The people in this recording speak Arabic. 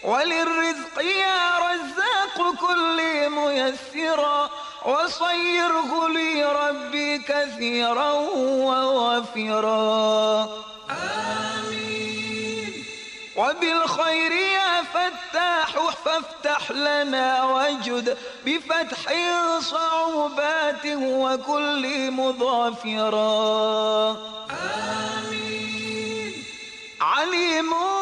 وللرزق يا رزاق كل ميسرا، وصيره لي ربي كثيرا ووافرا. آمين. وبالخير يا فتاح فافتح لنا واجد بفتح صعوبات وكل مظافرا. آمين. عليم